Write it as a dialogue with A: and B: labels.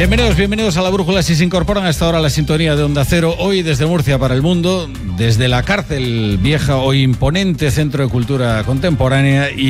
A: Bienvenidos a La Brújula. Si se incorporan a esta hora a la sintonía de Onda Cero, hoy desde Murcia para el mundo, desde la cárcel vieja o imponente Centro de Cultura Contemporánea, y